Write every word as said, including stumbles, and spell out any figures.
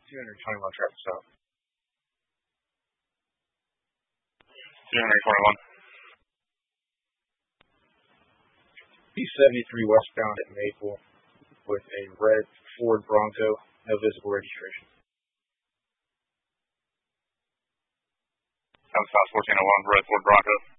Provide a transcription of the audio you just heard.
two twenty-one traffic stop. two twenty-one. P seventy-three westbound at Maple with a red Ford Bronco, no visible registration. South fourteen oh one, red Ford Bronco.